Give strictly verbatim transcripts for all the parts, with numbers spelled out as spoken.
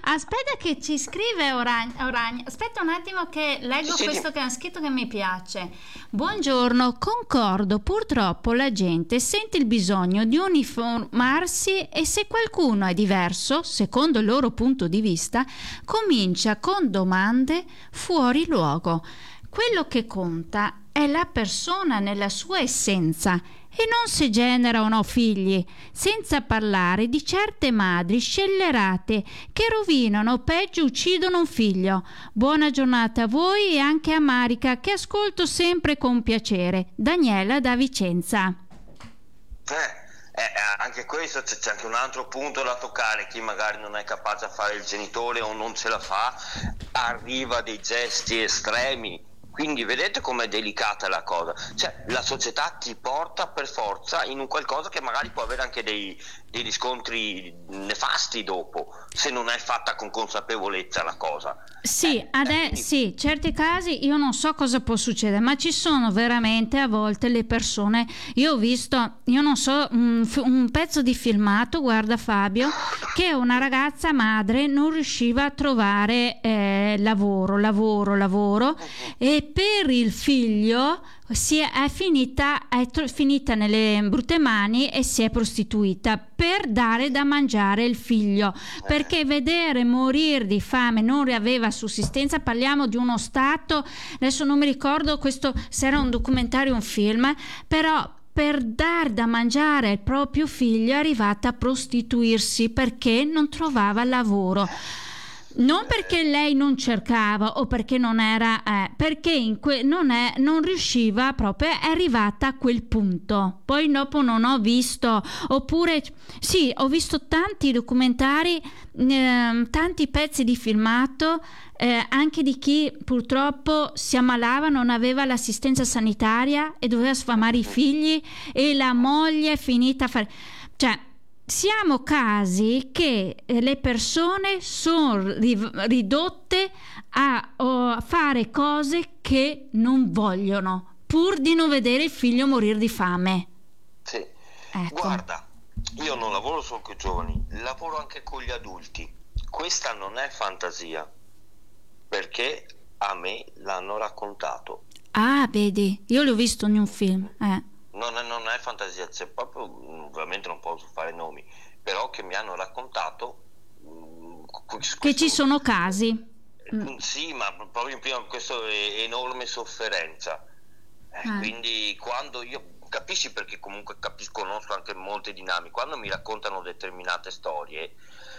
Aspetta che ci scrive Oragna. Oragna. Aspetta un attimo che leggo Sì, sì. questo che ha scritto che mi piace. Buongiorno, concordo, purtroppo la gente sente il bisogno di uniformarsi e se qualcuno è diverso, secondo il loro punto di vista, comincia con domande fuori luogo. Quello che conta è la persona nella sua essenza e non se genera o no figli, senza parlare di certe madri scellerate che rovinano o peggio uccidono un figlio. Buona giornata a voi e anche a Marica che ascolto sempre con piacere. Daniela da Vicenza. Eh, eh, anche questo c'è, c'è anche un altro punto da toccare. Chi magari non è capace a fare il genitore o non ce la fa, arriva a dei gesti estremi. Quindi vedete com'è delicata la cosa, cioè la società ti porta per forza in un qualcosa che magari può avere anche dei, dei riscontri nefasti dopo, se non è fatta con consapevolezza la cosa. Sì, Eh, ade- quindi- sì, certi casi io non so cosa può succedere, ma ci sono veramente a volte le persone, io ho visto, io non so, un, f- un pezzo di filmato, guarda Fabio, che una ragazza madre non riusciva a trovare eh, lavoro, lavoro, lavoro e per il figlio si è, è finita è tro- finita nelle brutte mani e si è prostituita per dare da mangiare il figlio, perché vedere morire di fame non aveva sussistenza. Parliamo di uno stato, adesso non mi ricordo questo se era un documentario o un film, però per dar da mangiare al proprio figlio è arrivata a prostituirsi perché non trovava lavoro. Non perché lei non cercava o perché non era, eh, perché in que- non, è, non riusciva proprio, è arrivata a quel punto. Poi dopo non ho visto, oppure sì, ho visto tanti documentari, ehm, tanti pezzi di filmato, eh, anche di chi purtroppo si ammalava, non aveva l'assistenza sanitaria e doveva sfamare i figli e la moglie è finita a fare... Cioè, siamo casi che eh, le persone sono ri- ridotte a, o a fare cose che non vogliono pur di non vedere il figlio morire di fame. Sì. Ecco. Guarda, io non lavoro solo con i giovani, lavoro anche con gli adulti. Questa non è fantasia, perché a me l'hanno raccontato. Ah, vedi, io l'ho visto in un film. Eh. Non è, non è fantasia, c'è proprio, ovviamente non posso fare nomi, però che mi hanno raccontato mm, questo- Che ci sono casi. Mm, sì, ma proprio prima questa enorme sofferenza. Eh, Ah. Quindi quando io capisci, perché comunque capisco, conosco anche molte dinamiche, quando mi raccontano determinate storie,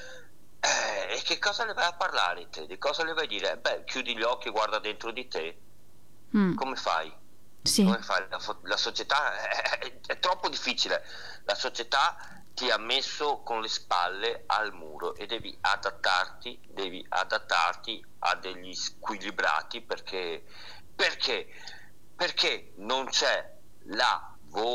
eh, e che cosa le vai a parlare te? Di cosa le vai a dire? Beh, chiudi gli occhi e guarda dentro di te. Mm, Come fai? sì. Come fai? La, fo- la società è, è- è troppo difficile. La società ti ha messo con le spalle al muro e devi adattarti, devi adattarti a degli squilibrati perché, perché, perché non c'è la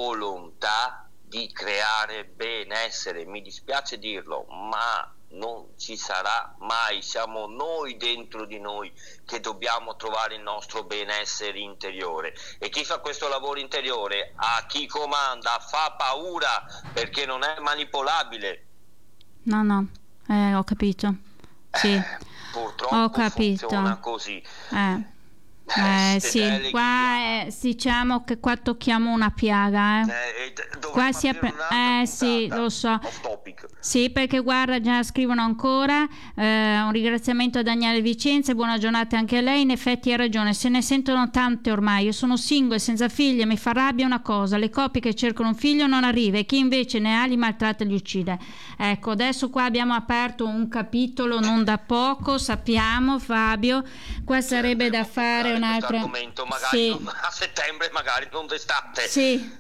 volontà di creare benessere. Mi dispiace dirlo, ma non ci sarà mai. Siamo noi dentro di noi che dobbiamo trovare il nostro benessere interiore, e chi fa questo lavoro interiore, a chi comanda, fa paura perché non è manipolabile. No, no, eh, ho capito. Sì, Eh, purtroppo ho capito. funziona così. Eh. Eh, Eh, ste sì, deleghe qua eh, diciamo che qua tocchiamo una piaga, eh. Eh, e d- dovremmo Qua si è aprire pre- un'altra eh sì, puntata lo so. off topic. Sì, perché guarda, già scrivono ancora, eh, un ringraziamento a Daniele Vicenza e buona giornata anche a lei. In effetti ha ragione, se ne sentono tante ormai. Io sono single, senza figli, e mi fa rabbia una cosa: le coppie che cercano un figlio non arriva e chi invece ne ha li maltratta e li uccide. Ecco, adesso qua abbiamo aperto un capitolo non da poco, sappiamo Fabio, qua sarebbe da fare un un'altra... argomento magari Sì, non- a settembre, magari non d'estate. sì,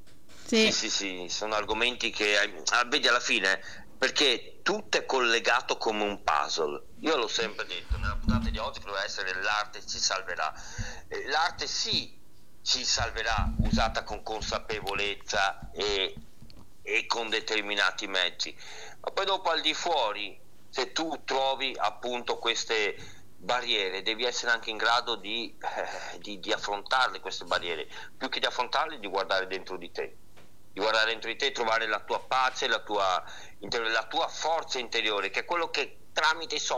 Sì, sì, sì, sì, sono argomenti che ah, vedi alla fine, perché tutto è collegato come un puzzle. Io l'ho sempre detto, nella puntata di oggi doveva essere l'arte ci salverà. Eh, L'arte sì ci salverà, usata con consapevolezza e, e con determinati mezzi, ma poi dopo al di fuori, se tu trovi appunto queste barriere, devi essere anche in grado di, eh, di, di affrontarle queste barriere, più che di affrontarle, di guardare dentro di te. Di guardare dentro di te, trovare la tua pace, la tua, la tua forza interiore, che è quello che tramite i soldi